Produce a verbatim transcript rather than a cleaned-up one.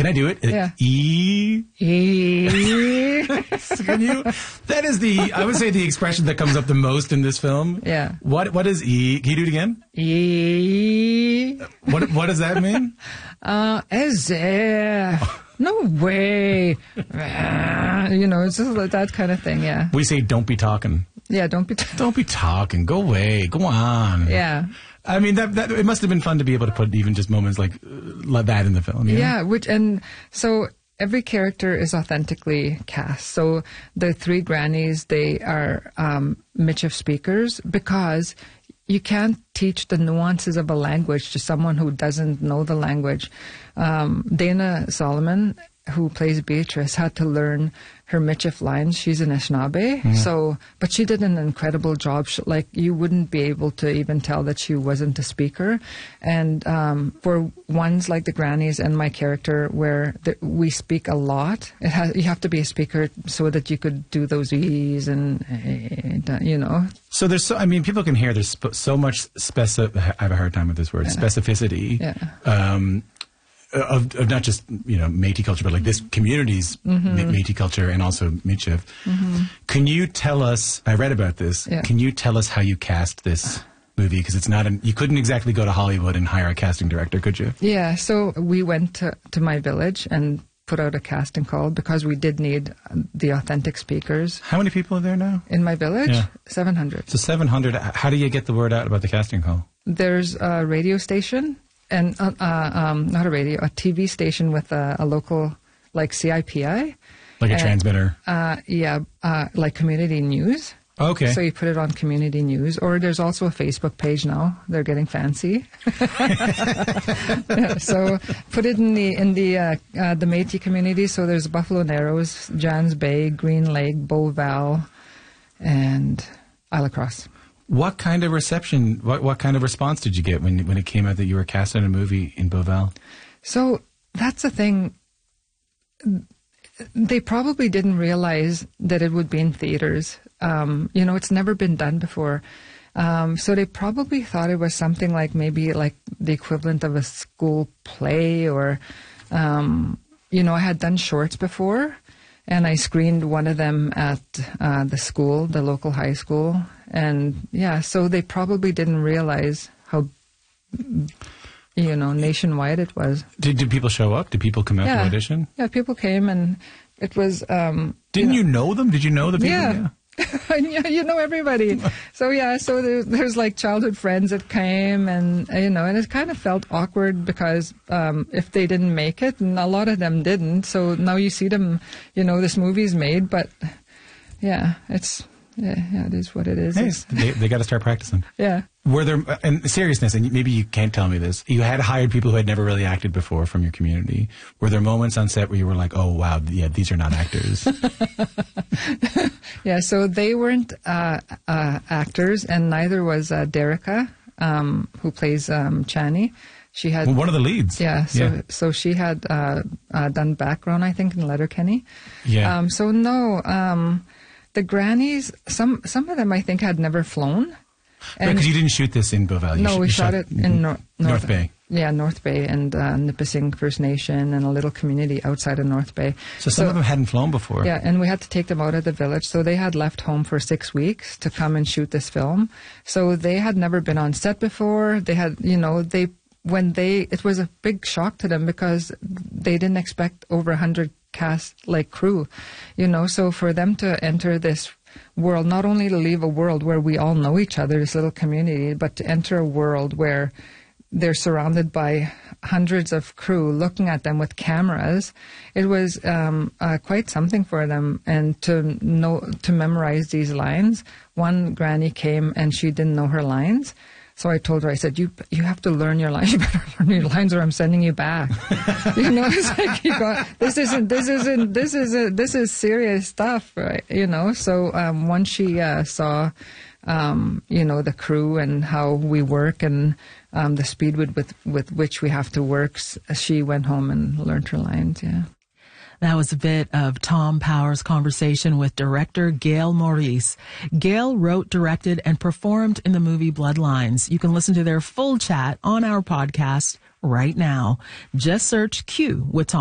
Can I do it? Yeah. E. E. Can you? That is the, I would say, the expression that comes up the most in this film. Yeah. What What is E? Can you do it again? E. What What does that mean? Uh, as if. No way. You know, it's just like that kind of thing, yeah. We say, don't be talking. Yeah, don't be... T- Don't be talking. Go away. Go on. yeah. I mean, that, that it must have been fun to be able to put even just moments like, uh, like that in the film. You know? Yeah, which, and so every character is authentically cast. So the three grannies, they are um, Michif speakers because you can't teach the nuances of a language to someone who doesn't know the language. Um, Dana Solomon, who plays Beatrice, had to learn her Michif lines. She's an Anishinaabe, mm. so but she did an incredible job. She, like you wouldn't be able to even tell that she wasn't a speaker. And um, for ones like the grannies and my character, where the, we speak a lot, it has, you have to be a speaker so that you could do those e's and, and you know. So there's so I mean people can hear there's sp- so much specific. I have a hard time with this word, yeah. specificity. Yeah. Um, Of, of not just, you know, Métis culture, but like this community's mm-hmm. Métis culture and also Michif. Mm-hmm. Can you tell us, I read about this, yeah. can you tell us how you cast this movie? Because it's not, an, you couldn't exactly go to Hollywood and hire a casting director, could you? Yeah, so we went to, to my village and put out a casting call because we did need the authentic speakers. How many people are there now? In my village? Yeah. seven hundred. So seven hundred, how do you get the word out about the casting call? There's a radio station. And uh, uh, um, not a radio, a T V station with a, a local, like C I P I. Like a and, transmitter? Uh, yeah, uh, like community news. Okay. So you put it on community news. Or there's also a Facebook page now. They're getting fancy. yeah, so put it in the in the uh, uh, the Métis community. So there's Buffalo Narrows, Jans Bay, Green Lake, Beauval, and Isle Cross. What kind of reception, what what kind of response did you get when when it came out that you were cast in a movie in Beauval? So that's the thing. They probably didn't realize that it would be in theaters. Um, you know, it's never been done before. Um, so they probably thought it was something like maybe like the equivalent of a school play or, um, you know, I had done shorts before. And I screened one of them at uh, the school, the local high school. And, yeah, so they probably didn't realize how, you know, nationwide it was. Did did people show up? Did people come out yeah. to audition? Yeah, people came, and it was... Um, Didn't you know, you know them? Did you know the people? Yeah. yeah. You know everybody. So, yeah, so there, there's like childhood friends that came and, you know, and it kind of felt awkward because um, if they didn't make it, and a lot of them didn't. So now you see them, you know, this movie's made, but yeah, it's, yeah, yeah it is what it is. Hey, they they got to start practicing. Yeah. Were there, and seriousness, and maybe you can't tell me this, you had hired people who had never really acted before from your community. Were there moments on set where you were like, oh, wow, yeah, these are not actors? Yeah, so they weren't uh, uh, actors, and neither was uh, Derica, um, who plays um, Chani. She had well, one of the leads. Yeah, so yeah. so she had uh, uh, done background, I think, in Letterkenny. Yeah. Um, so no, um, the grannies, some some of them I think had never flown. Because right, you didn't shoot this in Beauval. You no, sh- we shot, shot it in Nor- North, North Bay. Yeah, North Bay and uh, Nipissing First Nation and a little community outside of North Bay. So some so, of them hadn't flown before. Yeah, and we had to take them out of the village. So they had left home for six weeks to come and shoot this film. So they had never been on set before. They had, you know, they when they it was a big shock to them because they didn't expect over a hundred cast like crew, you know. So for them to enter this world, not only to leave a world where we all know each other, this little community, but to enter a world where they're surrounded by hundreds of crew looking at them with cameras. It was um, uh, quite something for them, and to know to memorize these lines. One granny came and she didn't know her lines. So I told her, I said, you you have to learn your lines. You better learn your lines or I'm sending you back. You know, it's like, you got, this isn't, this isn't, this is, a, this is serious stuff, right? You know, so um, once she uh, saw, um, you know, the crew and how we work and um, the speed with, with, with which we have to work, she went home and learned her lines, yeah. That was a bit of Tom Power's conversation with director Gail Maurice. Gail wrote, directed, and performed in the movie Bloodlines. You can listen to their full chat on our podcast right now. Just search Q with Tom.